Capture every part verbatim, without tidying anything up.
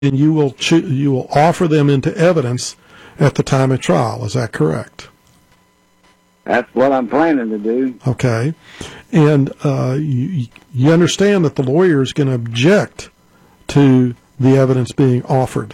and you will cho- you will offer them into evidence at the time of trial. Is that correct? That's what I'm planning to do. Okay. And uh, you, you understand that the lawyer is going to object to the evidence being offered.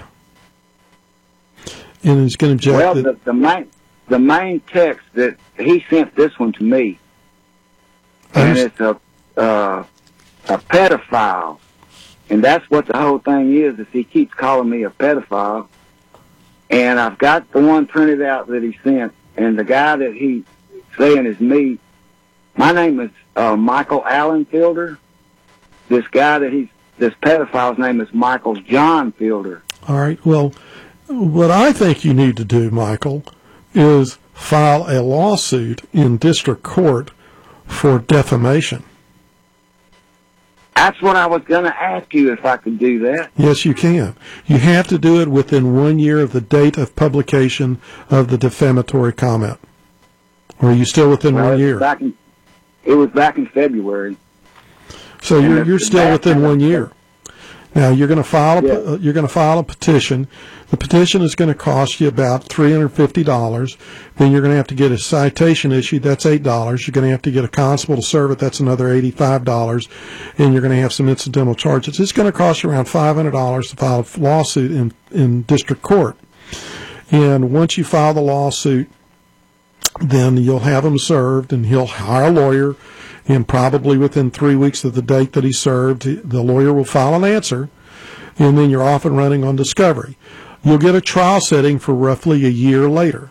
And he's going to object. Well, that, the, the, main, the main text that he sent this one to me, and it's a, uh, a pedophile. And that's what the whole thing is, is he keeps calling me a pedophile. And I've got the one printed out that he sent, and the guy that he's saying is me. My name is uh, Michael Allen Fielder. This guy that he's, this pedophile's name is Michael John Fielder. All right. Well, what I think you need to do, Michael, is file a lawsuit in district court for defamation. That's what I was going to ask you, if I could do that. Yes, you can. You have to do it within one year of the date of publication of the defamatory comment. Or are you still within well, one year? Back in, it was back in February. So you're you're still within one year. Now you're going to file a, yeah. uh, you're going to file a petition. The petition is going to cost you about three hundred fifty dollars. Then you're going to have to get a citation issued. That's eight dollars. You're going to have to get a constable to serve it. That's another eighty-five dollars. And you're going to have some incidental charges. It's going to cost you around five hundred dollars to file a lawsuit in in district court. And once you file the lawsuit, then you'll have him served, and he'll hire a lawyer. And probably within three weeks of the date that he served, the lawyer will file an answer, and then you're off and running on discovery. You'll get a trial setting for roughly a year later.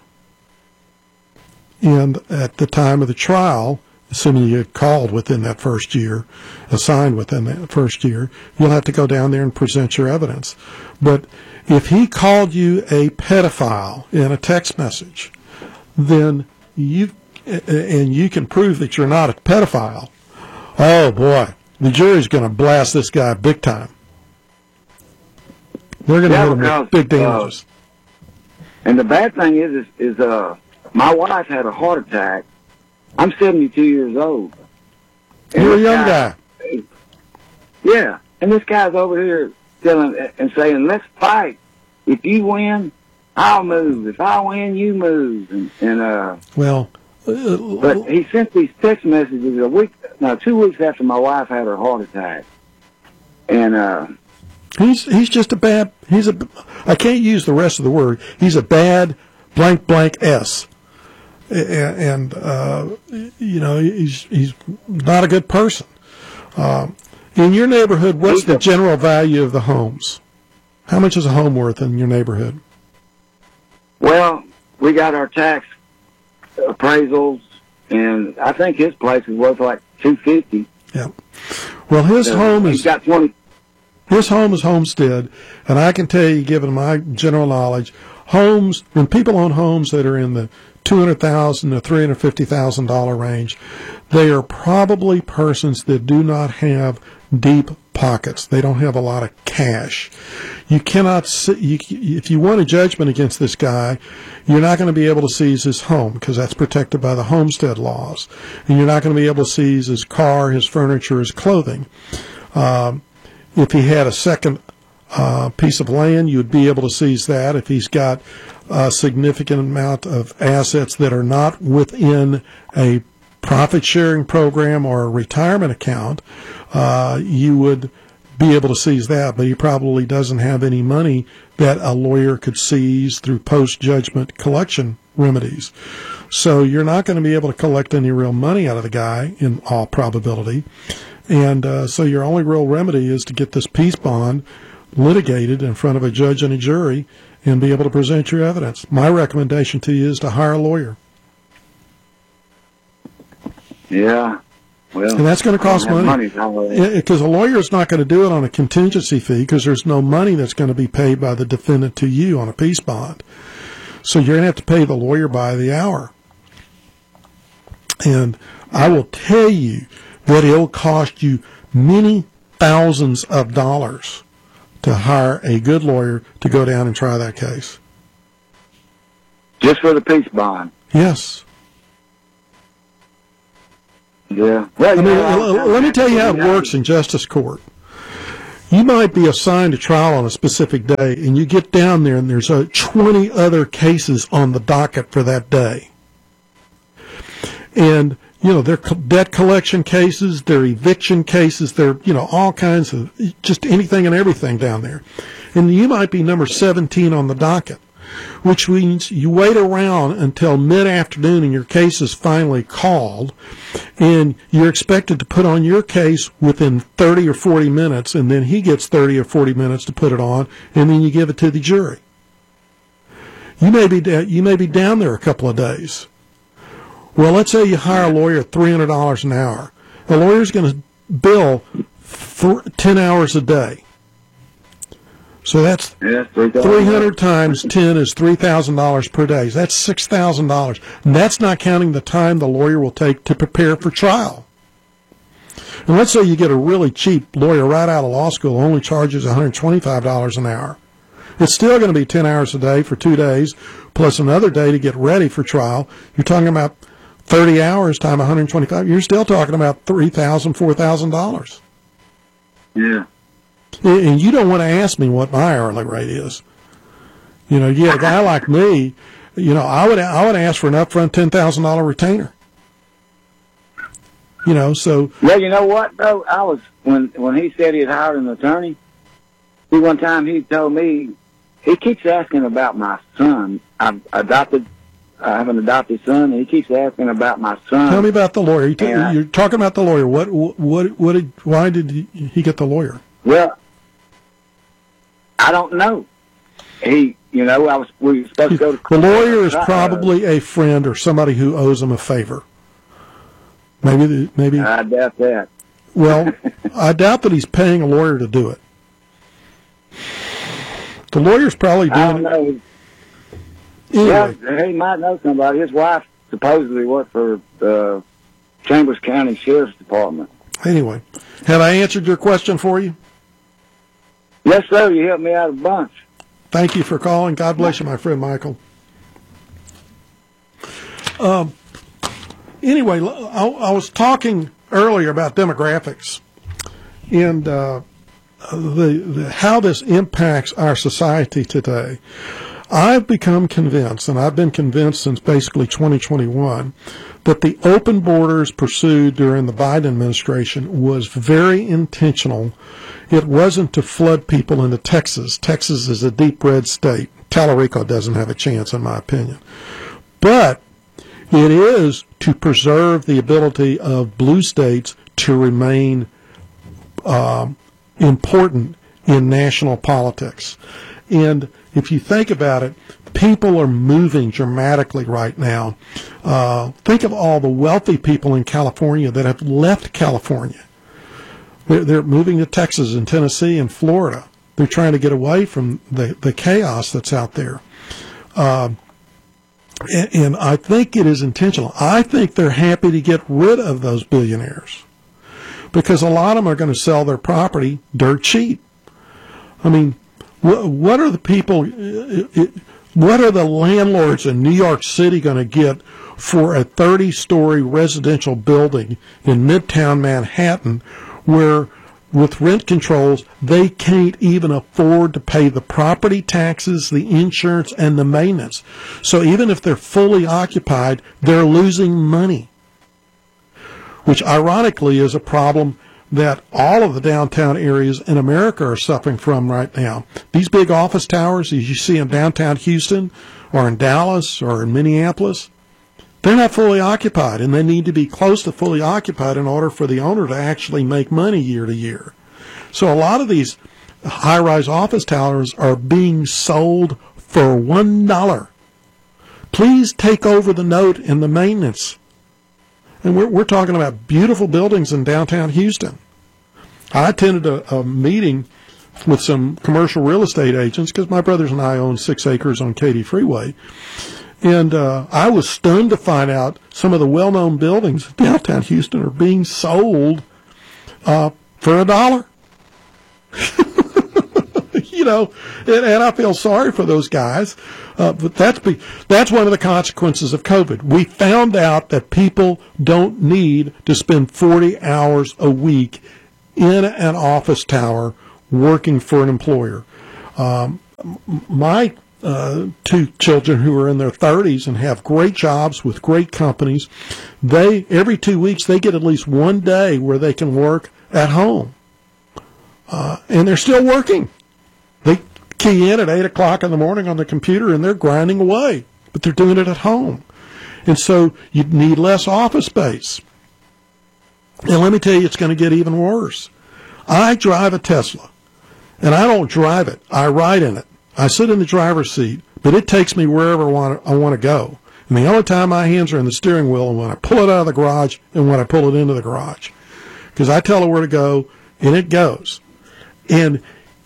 And at the time of the trial, assuming you get called within that first year, assigned within that first year, you'll have to go down there and present your evidence. But if he called you a pedophile in a text message, then you and you can prove that you're not a pedophile, oh boy, the jury's going to blast this guy big time. They're going to yeah, hit him because, with big damages. Uh, and the bad thing is, is, is uh, my wife had a heart attack. I'm seventy-two years old. And You're a young guy. guy. Yeah, and this guy's over here telling and saying, "Let's fight. If you win, I'll move. If I win, you move." And, and uh, well. But he sent these text messages a week, no, two weeks after my wife had her heart attack, and uh, he's he's just a bad. He's a. I can't use the rest of the word. He's a bad blank blank s, and, and uh, you know he's he's not a good person. Uh, in your neighborhood, what's the general value of the homes? How much is a home worth in your neighborhood? Well, we got our tax appraisals, and I think his place is worth like two fifty. Yeah. Well, his so home is he's got twenty. His home is homestead, and I can tell you, given my general knowledge, homes when people own homes that are in the two hundred thousand to three hundred fifty thousand dollar range, they are probably persons that do not have deep pockets. They don't have a lot of cash. You cannot see, you, if you want a judgment against this guy, you're not going to be able to seize his home because that's protected by the homestead laws, and you're not going to be able to seize his car, his furniture, his clothing. Um, if he had a second uh, piece of land, you would be able to seize that. If he's got a significant amount of assets that are not within a profit-sharing program or a retirement account, uh, you would be able to seize that, but he probably doesn't have any money that a lawyer could seize through post-judgment collection remedies. So you're not going to be able to collect any real money out of the guy in all probability. And uh, so your only real remedy is to get this peace bond litigated in front of a judge and a jury and be able to present your evidence. My recommendation to you is to hire a lawyer. Yeah. Well, and that's going to cost money because a lawyer is not going to do it on a contingency fee because there's no money that's going to be paid by the defendant to you on a peace bond. So you're going to have to pay the lawyer by the hour. And I will tell you that it'll cost you many thousands of dollars to hire a good lawyer to go down and try that case. Just for the peace bond? Yes. Yeah. Well, I mean, know, let me tell you how it works in justice court. You might be assigned a trial on a specific day, and you get down there, and there's uh, twenty other cases on the docket for that day. And, you know, they're debt collection cases, they're eviction cases, they're, you know, all kinds of, just anything and everything down there. And you might be number seventeen on the docket, which means you wait around until mid-afternoon and your case is finally called, and you're expected to put on your case within thirty or forty minutes, and then he gets thirty or forty minutes to put it on, and then you give it to the jury. You may be, you may be down there a couple of days. Well, let's say you hire a lawyer at three hundred dollars an hour. The lawyer's going to bill for ten hours a day. So that's yeah, three hundred times ten is three thousand dollars per day. That's six thousand dollars. And that's not counting the time the lawyer will take to prepare for trial. And let's say you get a really cheap lawyer right out of law school who only charges one hundred twenty-five dollars an hour. It's still going to be ten hours a day for two days, plus another day to get ready for trial. You're talking about thirty hours times one hundred twenty-five. You're still talking about three thousand dollars, four thousand dollars. Yeah. And you don't want to ask me what my hourly rate is. You know, you get a guy like me, you know, I would I would ask for an upfront ten thousand dollars retainer. You know, so. Well, you know what, though? I was, when, when he said he had hired an attorney, he one time he told me, he keeps asking about my son. I've adopted, I have an adopted son, and he keeps asking about my son. Tell me about the lawyer. You t- I, you're talking about the lawyer. What, what, what did, why did he, he get the lawyer? Well, I don't know. He, you know, I was, we were supposed to go to court. The lawyer is probably a friend or somebody who owes him a favor. Maybe, the, maybe. I doubt that. Well, I doubt that he's paying a lawyer to do it. The lawyer's probably doing I don't know. Anyway. Yeah, he might know somebody. His wife supposedly worked for the Chambers County Sheriff's Department. Anyway, have I answered your question for you? Yes, sir. You helped me out a bunch. Thank you for calling. God bless you, my friend Michael. Um. Anyway, I, I was talking earlier about demographics and uh, the, the how this impacts our society today. I've become convinced, and I've been convinced since basically twenty twenty-one, that the open borders pursued during the Biden administration was very intentional. It wasn't to flood people into Texas. Texas is a deep red state. Tallarico doesn't have a chance, in my opinion. But it is to preserve the ability of blue states to remain uh, important in national politics. And if you think about it, people are moving dramatically right now. Uh, think of all the wealthy people in California that have left California. They're, they're moving to Texas and Tennessee and Florida. They're trying to get away from the, the chaos that's out there. Uh, and, and I think it is intentional. I think they're happy to get rid of those billionaires because a lot of them are going to sell their property dirt cheap. I mean, what, what are the people, what are the landlords in New York City going to get for a thirty-story residential building in Midtown Manhattan where with rent controls, they can't even afford to pay the property taxes, the insurance, and the maintenance. So even if they're fully occupied, they're losing money, which ironically is a problem that all of the downtown areas in America are suffering from right now. These big office towers, as you see in downtown Houston or in Dallas or in Minneapolis, they're not fully occupied, and they need to be close to fully occupied in order for the owner to actually make money year to year. So a lot of these high-rise office towers are being sold for one dollar. Please take over the note and the maintenance. And we're, we're talking about beautiful buildings in downtown Houston. I attended a, a meeting with some commercial real estate agents because my brothers and I own six acres on Katy Freeway. And uh, I was stunned to find out some of the well-known buildings in downtown Houston are being sold uh, for a dollar. You know, and, and I feel sorry for those guys. Uh, but that's be, that's one of the consequences of COVID. We found out that people don't need to spend forty hours a week in an office tower working for an employer. Um, my uh, two children who are in their thirties and have great jobs with great companies, they every two weeks they get at least one day where they can work at home. Uh, and they're still working. They key in at eight o'clock in the morning on the computer and they're grinding away, but they're doing it at home. And so you need less office space. And let me tell you, it's going to get even worse. I drive a Tesla, and I don't drive it. I ride in it. I sit in the driver's seat, but it takes me wherever I want to, I want to go. And the only time my hands are in the steering wheel is when I pull it out of the garage and when I pull it into the garage. Because I tell it where to go, and it goes. And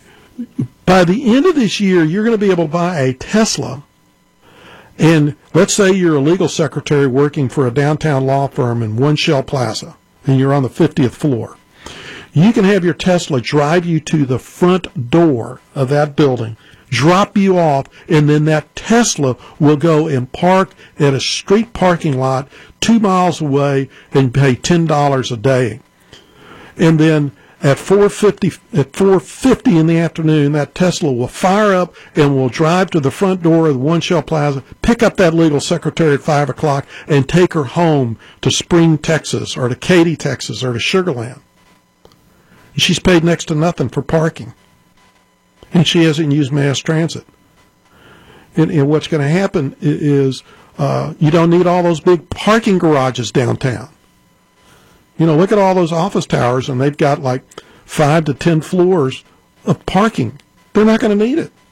by the end of this year, you're going to be able to buy a Tesla. And let's say you're a legal secretary working for a downtown law firm in One Shell Plaza, and you're on the fiftieth floor. You can have your Tesla drive you to the front door of that building, drop you off, and then that Tesla will go and park at a street parking lot two miles away and pay ten dollars a day. And then at four fifty at four fifty in the afternoon, that Tesla will fire up and will drive to the front door of the One Shell Plaza, pick up that legal secretary at five o'clock, and take her home to Spring, Texas, or to Katy, Texas, or to Sugar Land. She's paid next to nothing for parking, and she hasn't used mass transit. And, and what's going to happen is uh, you don't need all those big parking garages downtown. You know, look at all those office towers, and they've got like five to ten floors of parking. They're not going to need it.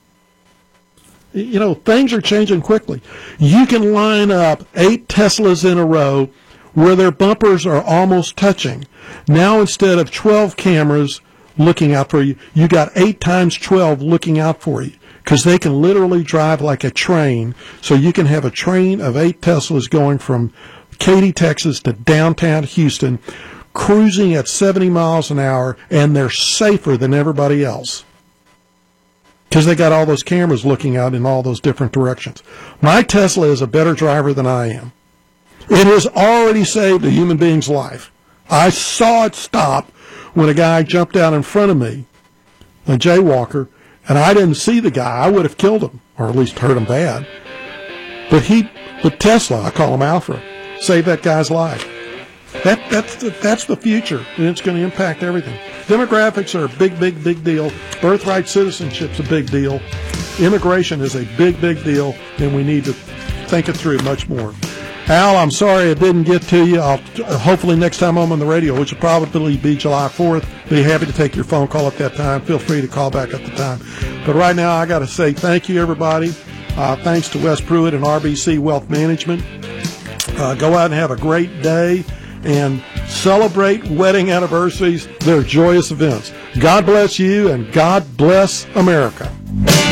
You know, things are changing quickly. You can line up eight Teslas in a row where their bumpers are almost touching. Now, instead of twelve cameras looking out for you, you got eight times twelve looking out for you, because they can literally drive like a train. So you can have a train of eight Teslas going from Katy, Texas to downtown Houston, cruising at seventy miles an hour, and they're safer than everybody else because they got all those cameras looking out in all those different directions. My Tesla is a better driver than I am. It has already saved a human being's life. I saw it stop when a guy jumped out in front of me, a jaywalker, and I didn't see the guy. I would have killed him, or at least hurt him bad. But he, but Tesla, I call him Alfred, saved that guy's life. That that's the, that's the future, and it's going to impact everything. Demographics are a big, big, big deal. Birthright citizenship's a big deal. Immigration is a big, big deal, and we need to think it through much more. Al, I'm sorry I didn't get to you. I'll hopefully next time I'm on the radio, which will probably be July fourth, be happy to take your phone call at that time. Feel free to call back at the time. But right now, I got to say thank you, everybody. Uh, thanks to Wes Pruitt and R B C Wealth Management. Uh, go out and have a great day and celebrate wedding anniversaries. They're joyous events. God bless you, and God bless America.